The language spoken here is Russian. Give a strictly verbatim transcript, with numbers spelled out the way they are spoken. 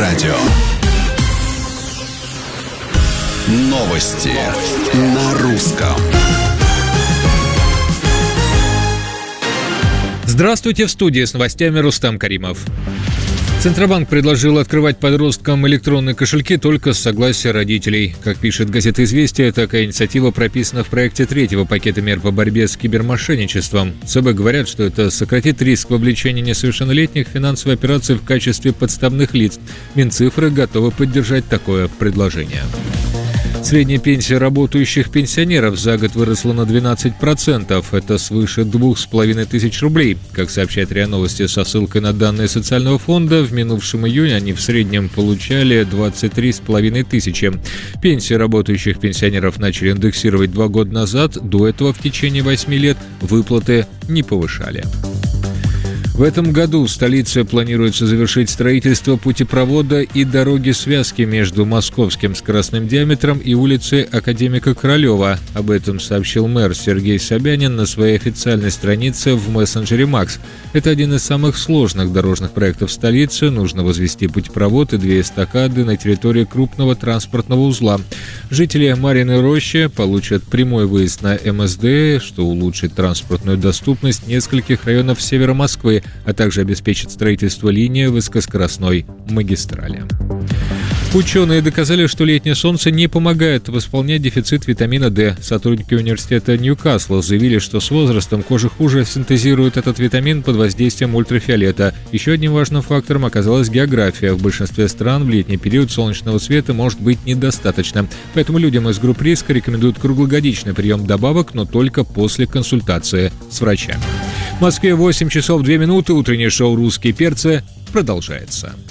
радио. Новости на русском. Здравствуйте, в студии с новостями Рустам Каримов. Центробанк предложил открывать подросткам электронные кошельки только с согласия родителей. Как пишет газета «Известия», такая инициатива прописана в проекте третьего пакета мер по борьбе с кибермошенничеством. ЦБ говорят, что это сократит риск вовлечения несовершеннолетних в финансовые операции в качестве подставных лиц. Минцифры готовы поддержать такое предложение. Средняя пенсия работающих пенсионеров за год выросла на двенадцать процентов. Это свыше двух с половиной тысяч рублей. Как сообщает РИА Новости со ссылкой на данные социального фонда, в минувшем июне они в среднем получали двадцать три с половиной тысячи. Пенсии работающих пенсионеров начали индексировать два года назад. До этого в течение восьми лет выплаты не повышали. В этом году в столице планируется завершить строительство путепровода и дороги-связки между московским скоростным диаметром и улицей Академика Королева. Об этом сообщил мэр Сергей Собянин на своей официальной странице в мессенджере Макс. Это один из самых сложных дорожных проектов столицы. Нужно возвести путепровод и две эстакады на территории крупного транспортного узла. Жители Марьиной Рощи получат прямой выезд на эм эс дэ, что улучшит транспортную доступность нескольких районов севера Москвы, а также обеспечит строительство линии высокоскоростной магистрали. Ученые доказали, что летнее солнце не помогает восполнять дефицит витамина дэ. Сотрудники университета Ньюкасла заявили, что с возрастом кожа хуже синтезирует этот витамин под воздействием ультрафиолета. Еще одним важным фактором оказалась география. В большинстве стран в летний период солнечного света может быть недостаточно. Поэтому людям из групп риска рекомендуют круглогодичный прием добавок, но только после консультации с врачами. В Москве восемь часов две минуты. Утреннее шоу «Русские перцы» продолжается.